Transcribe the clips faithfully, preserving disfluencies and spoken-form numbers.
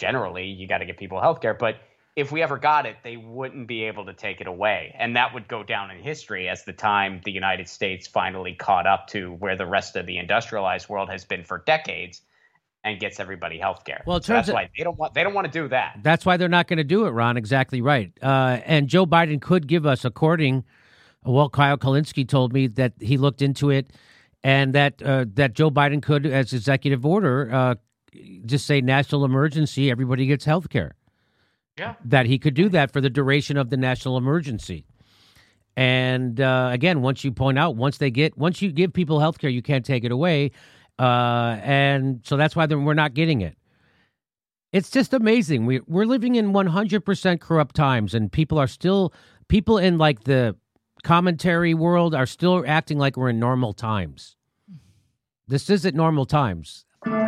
generally, you got to get people health care. But if we ever got it, they wouldn't be able to take it away. And that would go down in history as the time the United States finally caught up to where the rest of the industrialized world has been for decades and gets everybody health care. Well, so that's of, why they don't want they don't want to do that. That's why they're not going to do it, Ron. Exactly right. Uh, and Joe Biden could give us, according, well, Kyle Kulinski told me that he looked into it and that uh, that Joe Biden could, as executive order, uh, just say national emergency, everybody gets health care. Yeah. That he could do that for the duration of the national emergency. And uh, again, once you point out, once they get, once you give people health care, you can't take it away. Uh, and so that's why we're not getting it. It's just amazing. We, we're living in one hundred percent corrupt times, and people are still, people in like the commentary world are still acting like we're in normal times. This isn't normal times.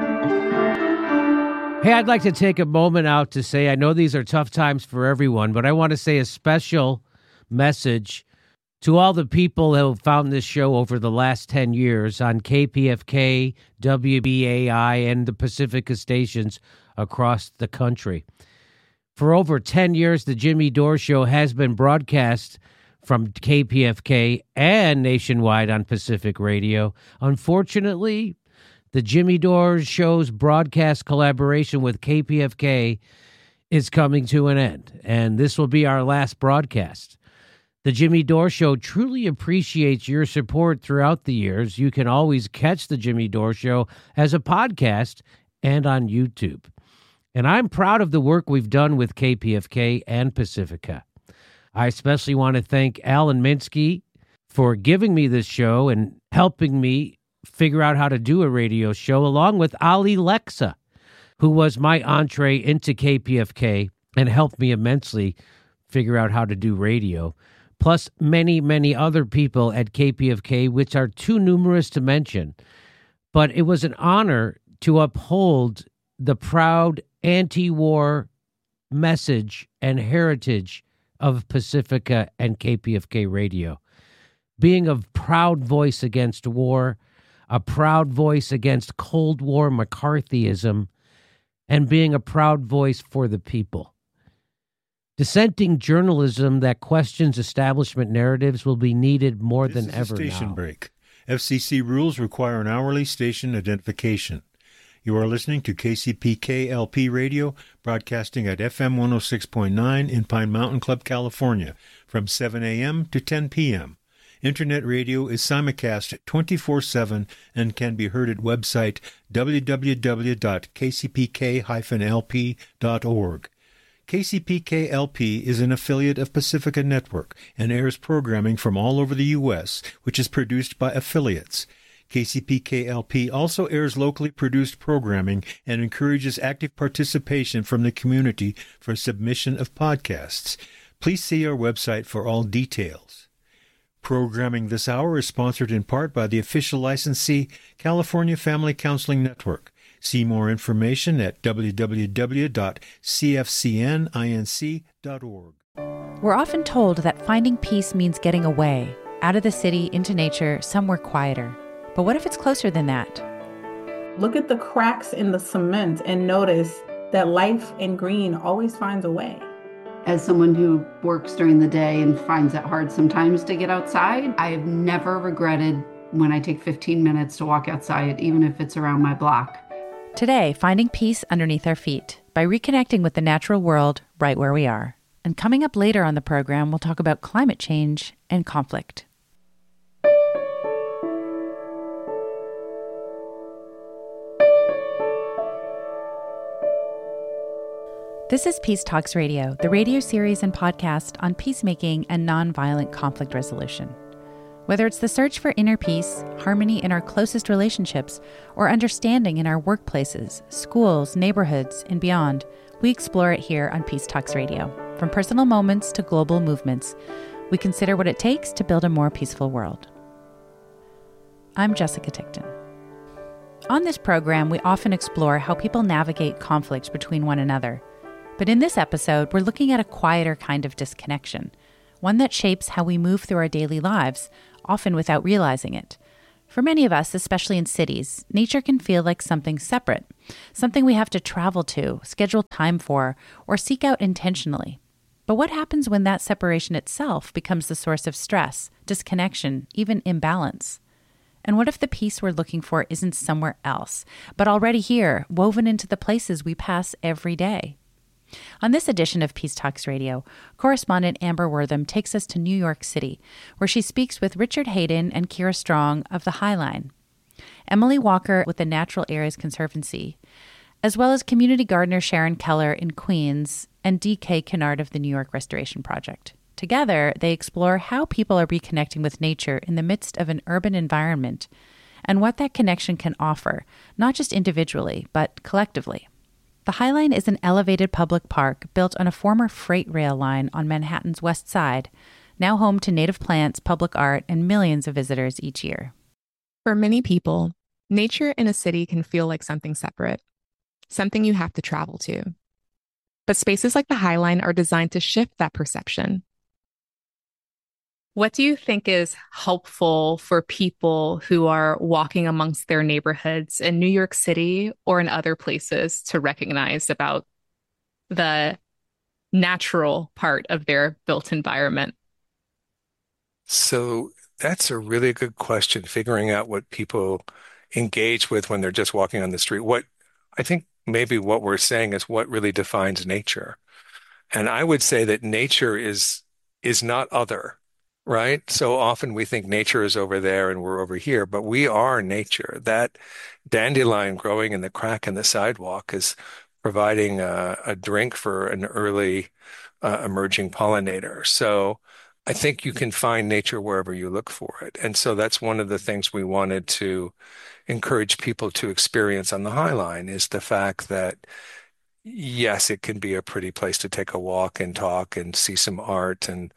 Hey, I'd like to take a moment out to say, I know these are tough times for everyone, but I want to say a special message to all the people who have found this show over the last ten years on K P F K, W B A I, and the Pacifica stations across the country. For over ten years, the Jimmy Dore Show has been broadcast from K P F K and nationwide on Pacific Radio. Unfortunately, the Jimmy Dore Show's broadcast collaboration with K P F K is coming to an end, and this will be our last broadcast. The Jimmy Dore Show truly appreciates your support throughout the years. You can always catch the Jimmy Dore Show as a podcast and on YouTube. And I'm proud of the work we've done with K P F K and Pacifica. I especially want to thank Alan Minsky for giving me this show and helping me figure out how to do a radio show, along with Ali Lexa, who was my entree into K P F K and helped me immensely figure out how to do radio, plus many, many other people at K P F K, which are too numerous to mention. But it was an honor to uphold the proud anti-war message and heritage of Pacifica and K P F K Radio. Being a proud voice against war, a proud voice against Cold War McCarthyism, and being a proud voice for the people. Dissenting journalism that questions establishment narratives will be needed more this than is ever a station now. Break. F C C rules require an hourly station identification. You are listening to K C P K L P Radio, broadcasting at F M one oh six point nine in Pine Mountain Club, California, from seven a.m. to ten p.m. Internet radio is simulcast twenty-four seven and can be heard at website w w w dot k c p k dash l p dot org. K C P K L P is an affiliate of Pacifica Network and airs programming from all over the U S, which is produced by affiliates. K C P K L P also airs locally produced programming and encourages active participation from the community for submission of podcasts. Please see our website for all details. Programming this hour is sponsored in part by the official licensee, California Family Counseling Network. See more information at w w w dot c f c n inc dot org. We're often told that finding peace means getting away, out of the city, into nature, somewhere quieter. But what if it's closer than that? Look at the cracks in the cement and notice that life in green always finds a way. As someone who works during the day and finds it hard sometimes to get outside, I've never regretted when I take fifteen minutes to walk outside, even if it's around my block. Today, finding peace underneath our feet by reconnecting with the natural world right where we are. And coming up later on the program, we'll talk about climate change and conflict. This is Peace Talks Radio, the radio series and podcast on peacemaking and nonviolent conflict resolution. Whether it's the search for inner peace, harmony in our closest relationships, or understanding in our workplaces, schools, neighborhoods, and beyond, we explore it here on Peace Talks Radio. From personal moments to global movements, we consider what it takes to build a more peaceful world. I'm Jessica Tickton. On this program, we often explore how people navigate conflicts between one another. But in this episode, we're looking at a quieter kind of disconnection, one that shapes how we move through our daily lives, often without realizing it. For many of us, especially in cities, nature can feel like something separate, something we have to travel to, schedule time for, or seek out intentionally. But what happens when that separation itself becomes the source of stress, disconnection, even imbalance? And what if the peace we're looking for isn't somewhere else, but already here, woven into the places we pass every day? On this edition of Peace Talks Radio, correspondent Amber Wortham takes us to New York City, where she speaks with Richard Hayden and Kira Strong of the High Line, Emily Walker with the Natural Areas Conservancy, as well as community gardener Sharon Keller in Queens and D K Kennard of the New York Restoration Project. Together, they explore how people are reconnecting with nature in the midst of an urban environment and what that connection can offer, not just individually, but collectively. The High Line is an elevated public park built on a former freight rail line on Manhattan's West Side, now home to native plants, public art, and millions of visitors each year. For many people, nature in a city can feel like something separate, something you have to travel to. But spaces like the High Line are designed to shift that perception. What do you think is helpful for people who are walking amongst their neighborhoods in New York City or in other places to recognize about the natural part of their built environment? So that's a really good question, figuring out what people engage with when they're just walking on the street. What I think maybe what we're saying is what really defines nature. And I would say that nature is is not other. Right? So often we think nature is over there and we're over here, but we are nature. That dandelion growing in the crack in the sidewalk is providing a, a drink for an early uh, emerging pollinator. So I think you can find nature wherever you look for it. And so that's one of the things we wanted to encourage people to experience on the High Line is the fact that yes, it can be a pretty place to take a walk and talk and see some art and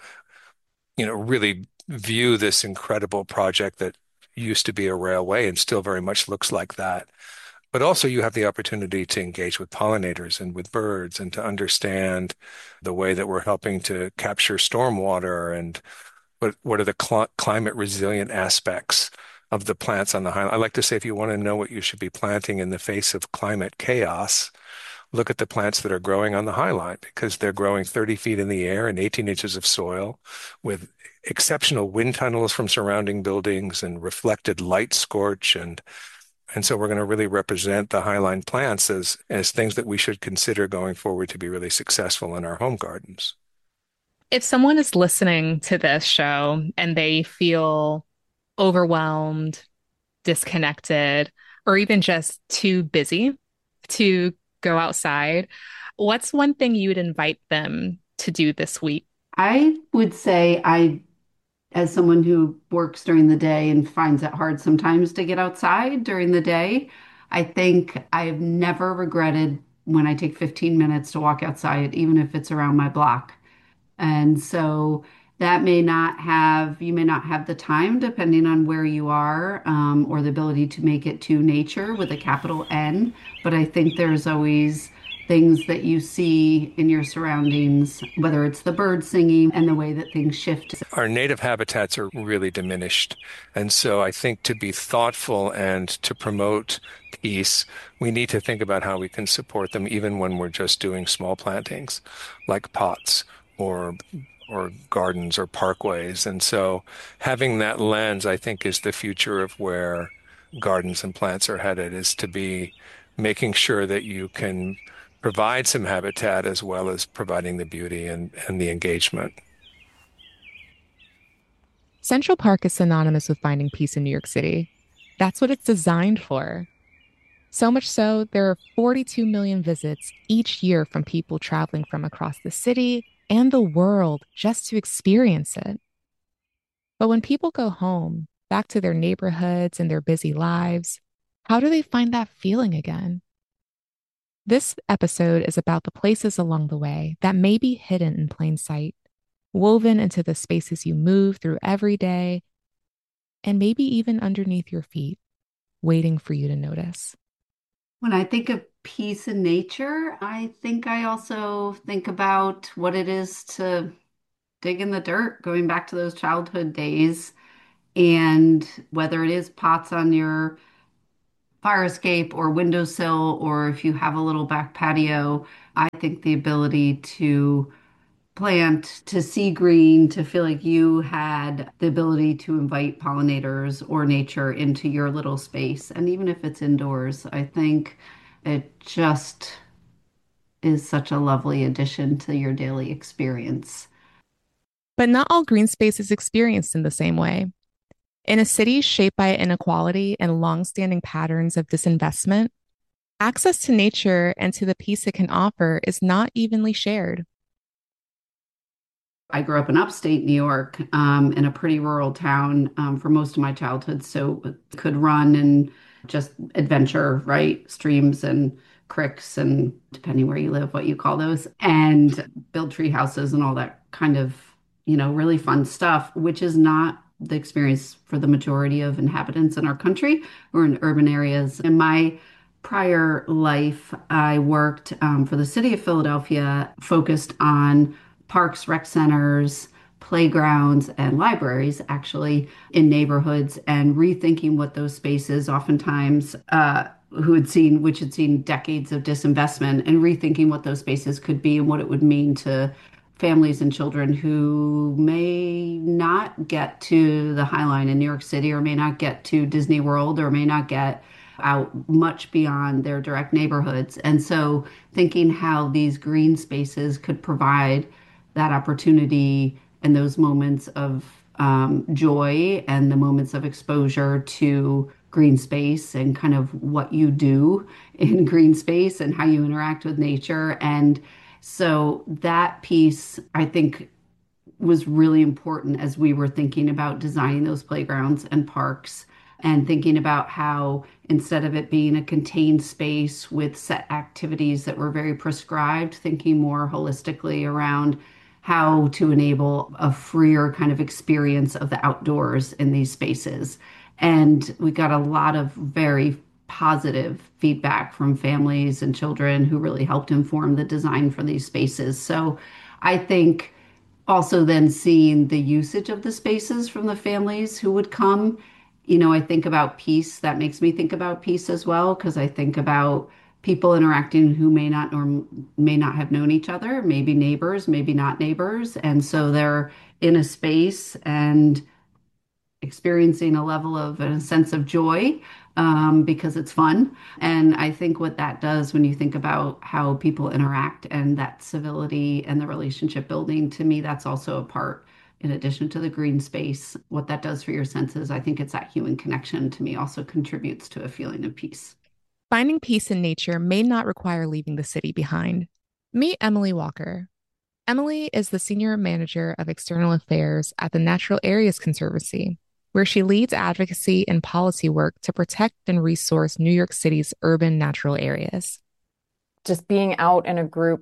you know, really view this incredible project that used to be a railway and still very much looks like that. But also you have the opportunity to engage with pollinators and with birds and to understand the way that we're helping to capture stormwater and what, what are the cl- climate resilient aspects of the plants on the highland. I like to say if you want to know what you should be planting in the face of climate chaos, look at the plants that are growing on the High Line because they're growing thirty feet in the air and eighteen inches of soil with exceptional wind tunnels from surrounding buildings and reflected light scorch. And and so we're going to really represent the High Line plants as, as things that we should consider going forward to be really successful in our home gardens. If someone is listening to this show and they feel overwhelmed, disconnected, or even just too busy to go outside, what's one thing you would invite them to do this week? I would say I, as someone who works during the day and finds it hard sometimes to get outside during the day, I think I've never regretted when I take fifteen minutes to walk outside, even if it's around my block. And so that may not have, you may not have the time depending on where you are, um, or the ability to make it to nature with a capital N. But I think there's always things that you see in your surroundings, whether it's the birds singing and the way that things shift. Our native habitats are really diminished. And so I think to be thoughtful and to promote peace, we need to think about how we can support them even when we're just doing small plantings like pots or or gardens or parkways. And so having that lens, I think, is the future of where gardens and plants are headed, is to be making sure that you can provide some habitat as well as providing the beauty and, and the engagement. Central Park is synonymous with finding peace in New York City. That's what it's designed for. So much so, there are forty-two million visits each year from people traveling from across the city and the world just to experience it. But when people go home, back to their neighborhoods and their busy lives, how do they find that feeling again? This episode is about the places along the way that may be hidden in plain sight, woven into the spaces you move through every day, and maybe even underneath your feet, waiting for you to notice. When I think of peace in nature, I think I also think about what it is to dig in the dirt, going back to those childhood days And whether it is pots on your fire escape or windowsill, or if you have a little back patio, I think the ability to plant, to see green, to feel like you had the ability to invite pollinators or nature into your little space. And even if it's indoors, I think it just is such a lovely addition to your daily experience. But not all green space is experienced in the same way. In a city shaped by inequality and longstanding patterns of disinvestment, access to nature and to the peace it can offer is not evenly shared. I grew up in upstate New York, um, in a pretty rural town, um, for most of my childhood, so could run and just adventure, right? Streams and creeks, and depending where you live, what you call those, and build tree houses and all that kind of, you know, really fun stuff, which is not the experience for the majority of inhabitants in our country or in urban areas. In my prior life, I worked um, for the city of Philadelphia, focused on parks, rec centers, playgrounds, and libraries, actually, in neighborhoods, and rethinking what those spaces, oftentimes, uh, who had seen, which had seen decades of disinvestment, and rethinking what those spaces could be and what it would mean to families and children who may not get to the High Line in New York City, or may not get to Disney World, or may not get out much beyond their direct neighborhoods. And so thinking how these green spaces could provide that opportunity and those moments of um, joy and the moments of exposure to green space, and kind of what you do in green space and how you interact with nature. And so that piece, I think, was really important as we were thinking about designing those playgrounds and parks, and thinking about how, instead of it being a contained space with set activities that were very prescribed, thinking more holistically around how to enable a freer kind of experience of the outdoors in these spaces. And we got a lot of very positive feedback from families and children who really helped inform the design for these spaces. So I think also then seeing the usage of the spaces from the families who would come, you know, I think about peace. That makes me think about peace as well, because I think about people interacting who may not or may not have known each other, maybe neighbors, maybe not neighbors. And so they're in a space and experiencing a level of a sense of joy, um, because it's fun. And I think what that does, when you think about how people interact and that civility and the relationship building, to me, that's also a part, in addition to the green space, what that does for your senses. I think it's that human connection, to me, also contributes to a feeling of peace. Finding peace in nature may not require leaving the city behind. Meet Emily Walker. Emily is the Senior Manager of External Affairs at the Natural Areas Conservancy, where she leads advocacy and policy work to protect and resource New York City's urban natural areas. Just being out in a group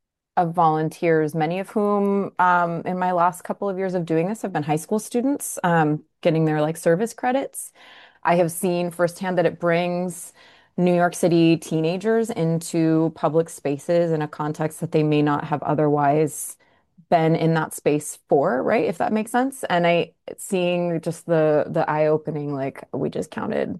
of volunteers, many of whom um, in my last couple of years of doing this have been high school students, um, getting their like service credits. I have seen firsthand that it brings New York City teenagers into public spaces in a context that they may not have otherwise been in that space for, right? If that makes sense. And I seeing just the the eye-opening, like we just counted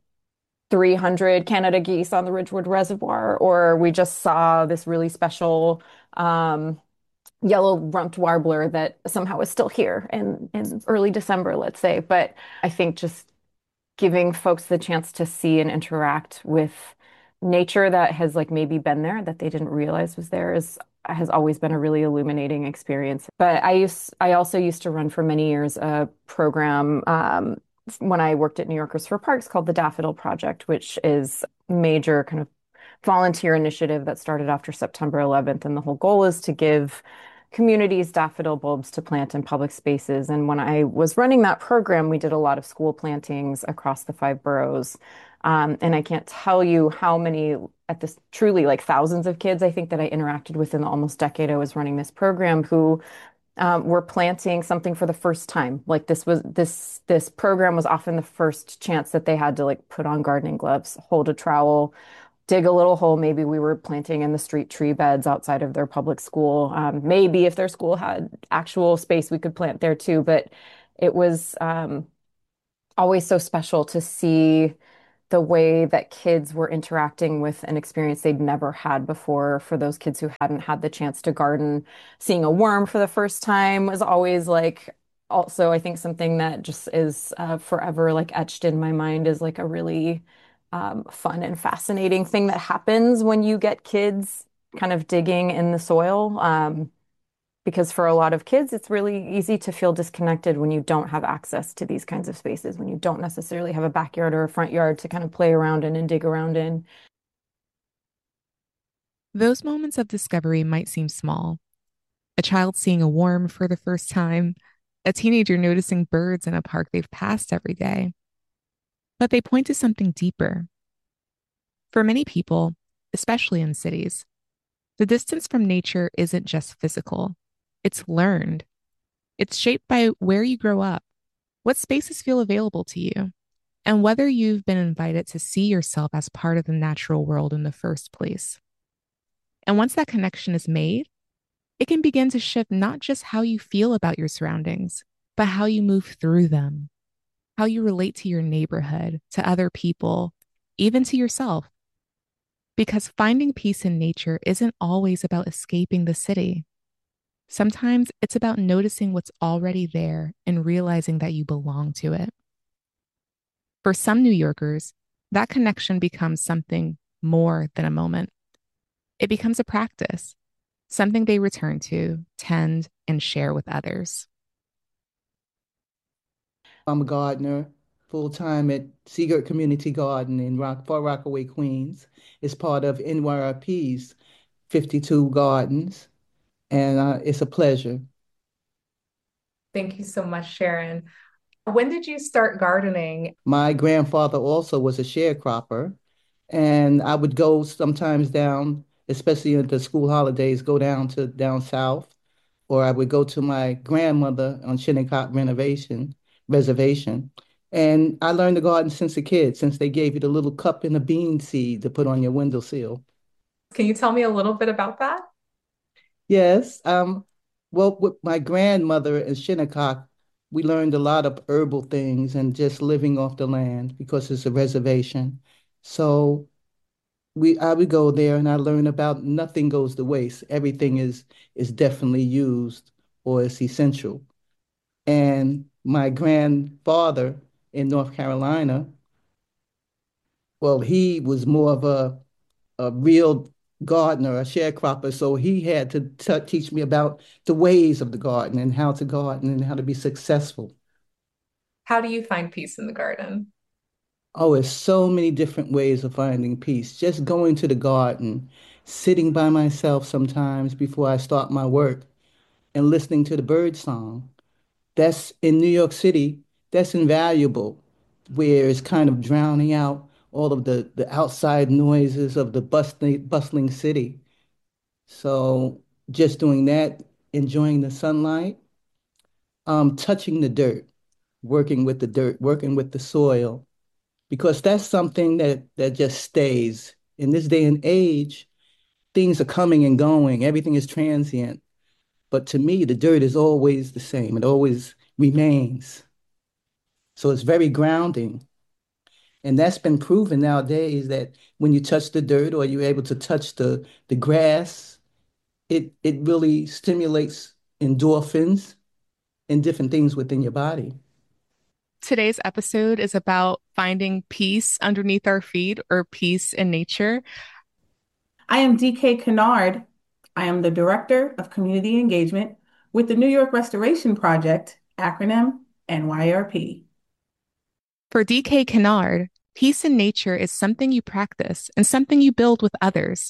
three hundred Canada geese on the Ridgewood Reservoir, or we just saw this really special um, yellow-rumped warbler that somehow is still here in, in early December, let's say. But I think just giving folks the chance to see and interact with nature that has like maybe been there that they didn't realize was there is has always been a really illuminating experience. But I used I also used to run for many years a program um, when I worked at New Yorkers for Parks called the Daffodil Project, which is a major kind of volunteer initiative that started after September eleventh. And the whole goal is to give communities daffodil bulbs to plant in public spaces. And when I was running that program, we did a lot of school plantings across the five boroughs. Um, and I can't tell you how many, at this truly like thousands of kids, I think, that I interacted with in the almost decade I was running this program, who um, were planting something for the first time. Like this was this this program was often the first chance that they had to like put on gardening gloves, hold a trowel, dig a little hole. Maybe we were planting in the street tree beds outside of their public school. Um, maybe if their school had actual space, we could plant there too. But it was um, always so special to see the way that kids were interacting with an experience they'd never had before. For those kids who hadn't had the chance to garden, seeing a worm for the first time was always like, also, I think something that just is uh, forever like etched in my mind is like a really um, fun and fascinating thing that happens when you get kids kind of digging in the soil. Um, because for a lot of kids, it's really easy to feel disconnected when you don't have access to these kinds of spaces, when you don't necessarily have a backyard or a front yard to kind of play around in and dig around in. Those moments of discovery might seem small. A child seeing a worm for the first time, a teenager noticing birds in a park they've passed every day. But they point to something deeper. For many people, especially in cities, the distance from nature isn't just physical, it's learned. It's shaped by where you grow up, what spaces feel available to you, and whether you've been invited to see yourself as part of the natural world in the first place. And once that connection is made, it can begin to shift not just how you feel about your surroundings, but how you move through them, how you relate to your neighborhood, to other people, even to yourself. Because finding peace in nature isn't always about escaping the city. Sometimes it's about noticing what's already there and realizing that you belong to it. For some New Yorkers, that connection becomes something more than a moment. It becomes a practice, something they return to, tend, and share with others. I'm a gardener full-time at Seagirt Community Garden in Rock, Far Rockaway, Queens. It's part of N Y R P's fifty-two Gardens, and uh, it's a pleasure. Thank you so much, Sharon. When did you start gardening? My grandfather also was a sharecropper, and I would go sometimes down, especially at the school holidays, go down to down south, or I would go to my grandmother on Shinnecock Renovation Reservation. And I learned to garden since a kid, since they gave you the little cup and a bean seed to put on your windowsill. Can you tell me a little bit about that? Yes. Um, well, with my grandmother in Shinnecock, we learned a lot of herbal things and just living off the land because it's a reservation. So we I would go there and I learned about nothing goes to waste. Everything is is definitely used or is essential. And my grandfather in North Carolina, well, he was more of a a real gardener, a sharecropper. So he had to t teach me about the ways of the garden and how to garden and how to be successful. How do you find peace in the garden? Oh, there's so many different ways of finding peace. Just going to the garden, sitting by myself sometimes before I start my work and listening to the bird song. That's in New York City, that's invaluable, where it's kind of drowning out all of the, the outside noises of the bustling, bustling city. So just doing that, enjoying the sunlight, um, touching the dirt, working with the dirt, working with the soil, because that's something that that just stays. In this day and age, things are coming and going, everything is transient. But to me, the dirt is always the same. It always remains. So it's very grounding. And that's been proven nowadays that when you touch the dirt or you're able to touch the, the grass, it, it really stimulates endorphins and different things within your body. Today's episode is about finding peace underneath our feet or peace in nature. I am D K Kennard. I am the Director of Community Engagement with the New York Restoration Project, acronym N Y R P. For D K Kennard, peace in nature is something you practice and something you build with others.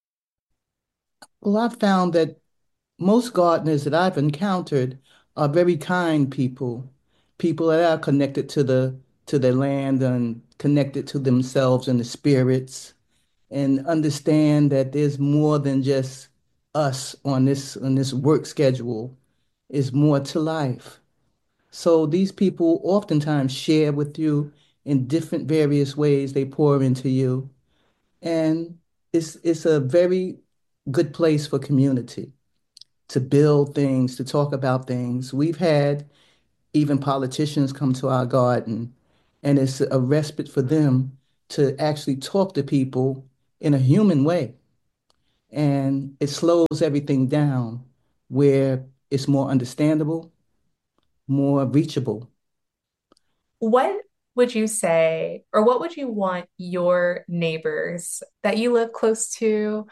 Well, I've found that most gardeners that I've encountered are very kind people, people that are connected to the to their land and connected to themselves and the spirits, and understand that there's more than just us on this on this work schedule. Is more to life. So these people oftentimes share with you in different various ways. They pour into you, and it's it's a very good place for community to build things, to talk about things. We've had even politicians come to our garden and it's a respite for them to actually talk to people in a human way. And it slows everything down where it's more understandable, more reachable. What would you say, or what would you want your neighbors that you live close to,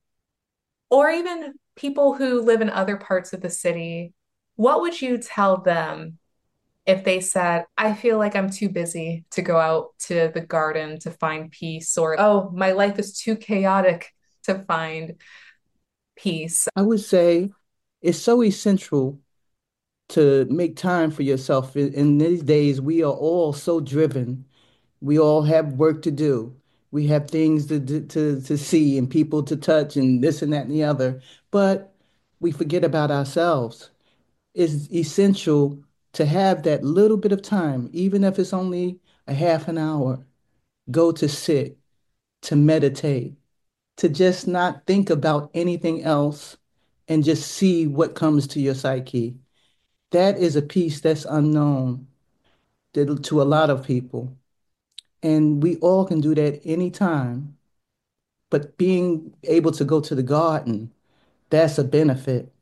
or even people who live in other parts of the city, what would you tell them if they said, I feel like I'm too busy to go out to the garden to find peace, or, oh, my life is too chaotic to find peace? I would say it's so essential to make time for yourself. In, in these days, we are all so driven. We all have work to do. We have things to, to, to see and people to touch and this and that and the other. But we forget about ourselves. It's essential to have that little bit of time, even if it's only a half an hour, go to sit, to meditate, to just not think about anything else and just see what comes to your psyche. That is a piece that's unknown to, to a lot of people. And we all can do that anytime. But being able to go to the garden, that's a benefit.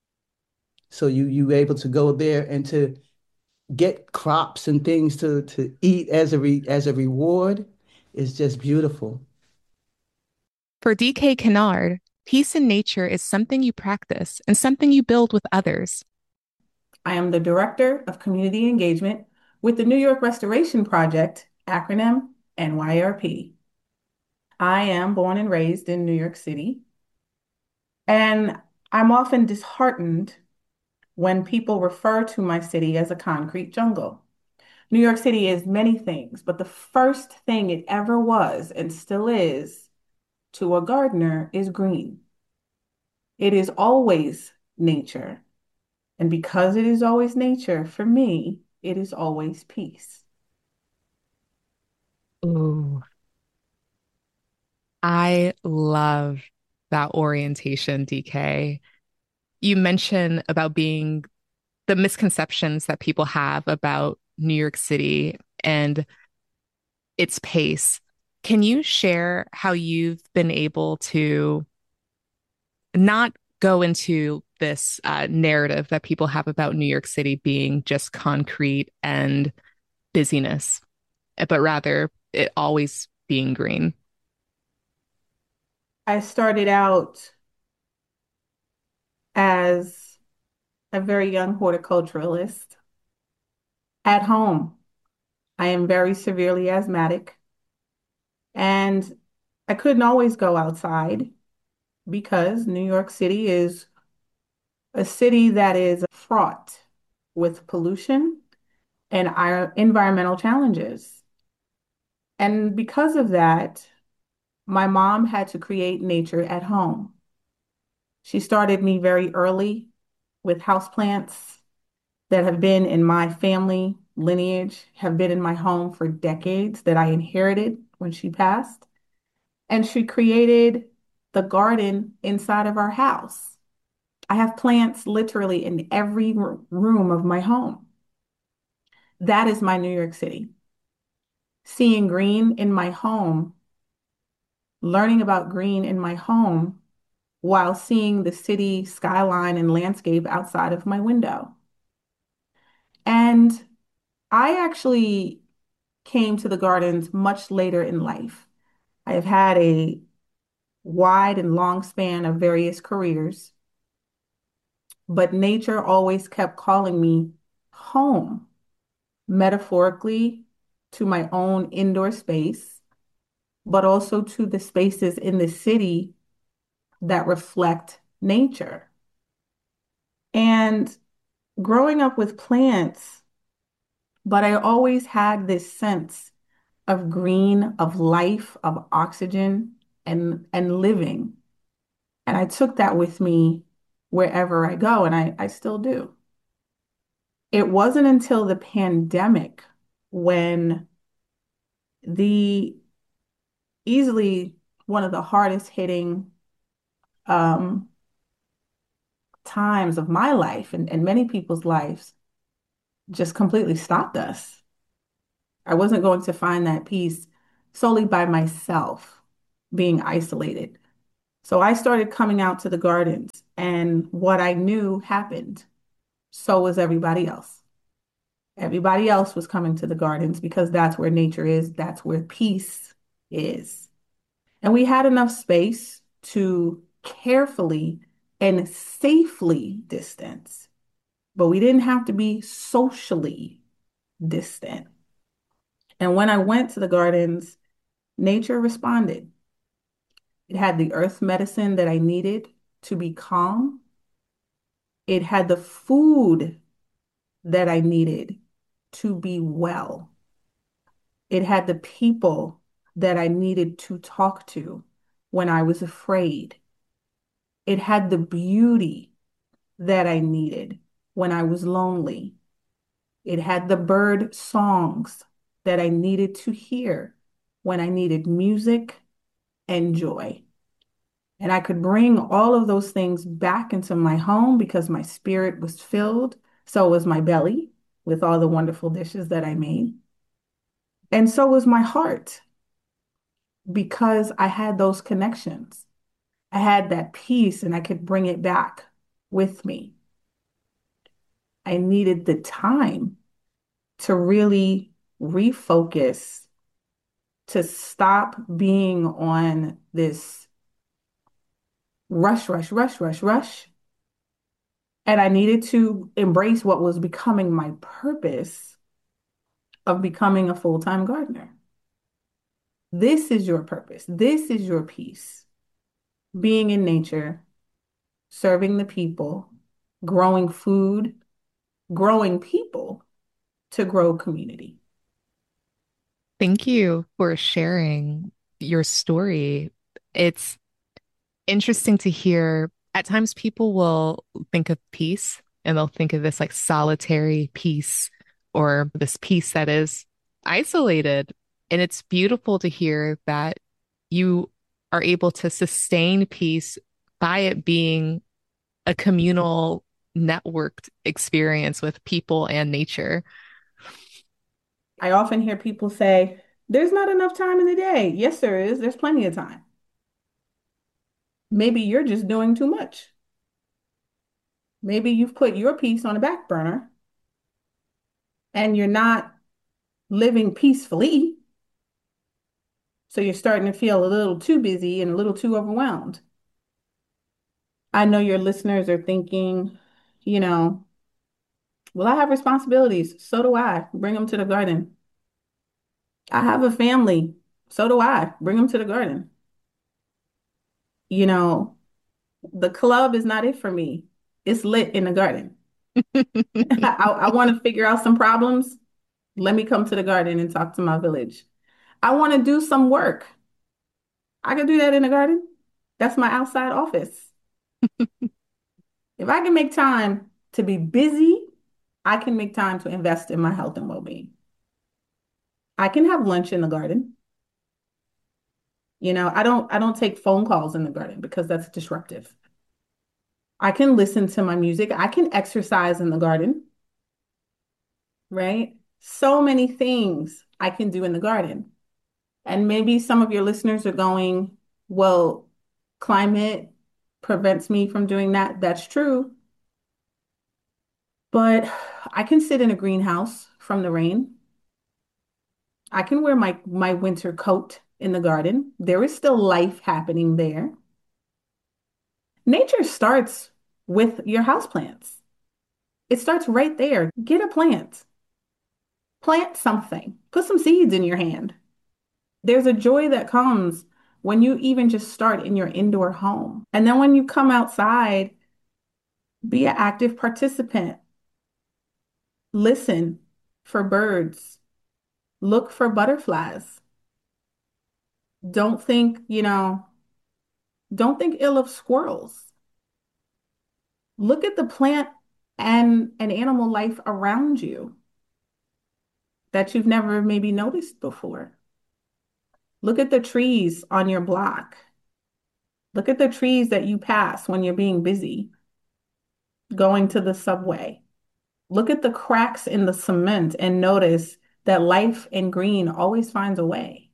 So you you able to go there and to get crops and things to to eat as a re, as a reward is just beautiful. For D K Kennard, peace in nature is something you practice and something you build with others. I am the Director of Community Engagement with the New York Restoration Project, acronym N Y R P. I am born and raised in New York City, and I'm often disheartened when people refer to my city as a concrete jungle. New York City is many things, but the first thing it ever was and still is to a gardener is green. It is always nature. And because it is always nature, for me, it is always peace. Ooh, I love that orientation, D K. You mentioned about being the misconceptions that people have about New York City and its pace. Can you share how you've been able to not go into this uh, narrative that people have about New York City being just concrete and busyness, but rather it always being green? I started out as a very young horticulturalist at home. I am very severely asthmatic, and I couldn't always go outside because New York City is a city that is fraught with pollution and our environmental challenges. And because of that, my mom had to create nature at home. She started me very early with houseplants that have been in my family lineage, have been in my home for decades, that I inherited when she passed. And she created the garden inside of our house. I have plants literally in every r- room of my home. That is my New York City. Seeing green in my home, learning about green in my home while seeing the city skyline and landscape outside of my window. And I actually came to the gardens much later in life. I have had a wide and long span of various careers, but nature always kept calling me home, metaphorically to my own indoor space, but also to the spaces in the city that reflect nature. And growing up with plants, but I always had this sense of green, of life, of oxygen, and, and living. And I took that with me wherever I go, and I, I still do. It wasn't until the pandemic when the easily one of the hardest hitting um, times of my life and, and many people's lives just completely stopped us. I wasn't going to find that peace solely by myself, being isolated. So I started coming out to the gardens, and what I knew happened. So was everybody else. Everybody else was coming to the gardens because that's where nature is, that's where peace is. And we had enough space to carefully and safely distance, but we didn't have to be socially distant. And when I went to the gardens, nature responded. It had the earth medicine that I needed to be calm. It had the food that I needed to be well. It had the people that I needed to talk to when I was afraid. It had the beauty that I needed when I was lonely. It had the bird songs that I needed to hear when I needed music and joy. And I could bring all of those things back into my home because my spirit was filled. So was my belly with all the wonderful dishes that I made. And so was my heart because I had those connections. I had that peace and I could bring it back with me. I needed the time to really refocus, to stop being on this rush, rush, rush, rush, rush. And I needed to embrace what was becoming my purpose of becoming a full-time gardener. This is your purpose. This is your peace. Being in nature, serving the people, growing food, growing people to grow community. Thank you for sharing your story. It's interesting to hear. At times, people will think of peace and they'll think of this like solitary peace or this peace that is isolated. And it's beautiful to hear that you are able to sustain peace by it being a communal, networked experience with people and nature. I often hear people say, there's not enough time in the day. Yes, there is. There's plenty of time. Maybe you're just doing too much. Maybe you've put your peace on a back burner and you're not living peacefully. So you're starting to feel a little too busy and a little too overwhelmed. I know your listeners are thinking, you know, well, I have responsibilities. So do I. Bring them to the garden. I have a family. So do I. Bring them to the garden. You know, the club is not it for me. It's lit in the garden. I, I want to figure out some problems. Let me come to the garden and talk to my village. I want to do some work. I can do that in the garden. That's my outside office. If I can make time to be busy, I can make time to invest in my health and well-being. I can have lunch in the garden. You know, I don't I don't take phone calls in the garden because that's disruptive. I can listen to my music. I can exercise in the garden, right? So many things I can do in the garden. And maybe some of your listeners are going, well, climate prevents me from doing that. That's true. But I can sit in a greenhouse from the rain. I can wear my, my winter coat in the garden. There is still life happening there. Nature starts with your houseplants. It starts right there. Get a plant. Plant something. Put some seeds in your hand. There's a joy that comes when you even just start in your indoor home. And then when you come outside, be an active participant. Listen for birds. Look for butterflies. Don't think, you know, don't think ill of squirrels. Look at the plant and an animal life around you that you've never maybe noticed before. Look at the trees on your block. Look at the trees that you pass when you're being busy, going to the subway. Look at the cracks in the cement and notice that life in green always finds a way,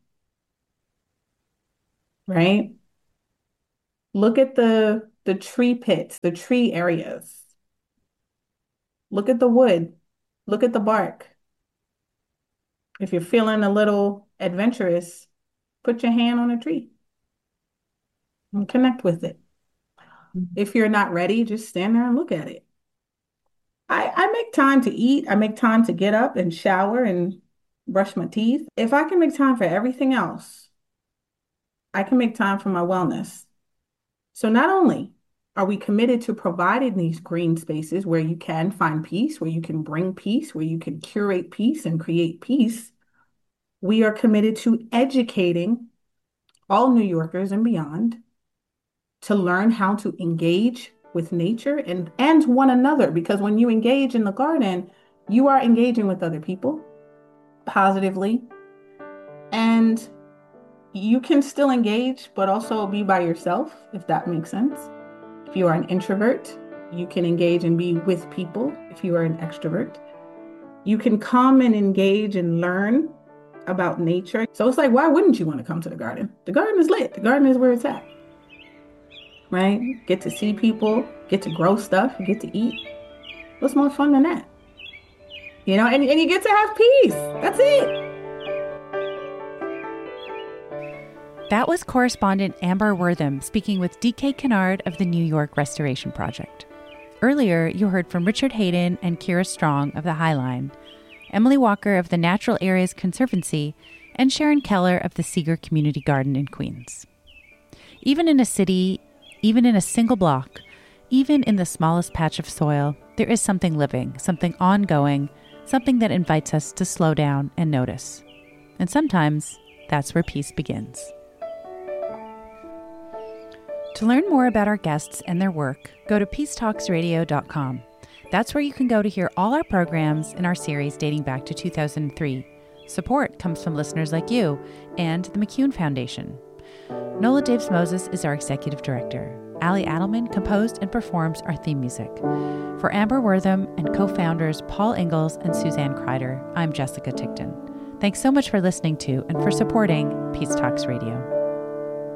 right? Look at the the tree pits, the tree areas. Look at the wood. Look at the bark. If you're feeling a little adventurous, put your hand on a tree and connect with it. If you're not ready, just stand there and look at it. I, I make time to eat. I make time to get up and shower and brush my teeth. If I can make time for everything else, I can make time for my wellness. So not only are we committed to providing these green spaces where you can find peace, where you can bring peace, where you can curate peace and create peace, we are committed to educating all New Yorkers and beyond to learn how to engage with nature and, and one another. Because when you engage in the garden, you are engaging with other people positively. And you can still engage, but also be by yourself, if that makes sense. If you are an introvert, you can engage and be with people. If you are an extrovert, you can come and engage and learn about nature. So it's like, why wouldn't you want to come to the garden? The garden is lit. The garden is where it's at, right? Get to see people, get to grow stuff, get to eat. What's more fun than that? You know, and, and you get to have peace. That's it. That was correspondent Amber Wortham speaking with D K Kennard of the New York Restoration Project. Earlier, you heard from Richard Hayden and Kira Strong of the Highline, Emily Walker of the Natural Areas Conservancy, and Sharon Keller of the Seeger Community Garden in Queens. Even in a city, even in a single block, even in the smallest patch of soil, there is something living, something ongoing, something that invites us to slow down and notice. And sometimes that's where peace begins. To learn more about our guests and their work, go to peace talks radio dot com. That's where you can go to hear all our programs in our series dating back to two thousand three. Support comes from listeners like you and the McCune Foundation. Nola Daves Moses is our executive director. Ali Adelman composed and performs our theme music. For Amber Wortham and co-founders Paul Ingalls and Suzanne Kreider, I'm Jessica Tickton. Thanks so much for listening to and for supporting Peace Talks Radio.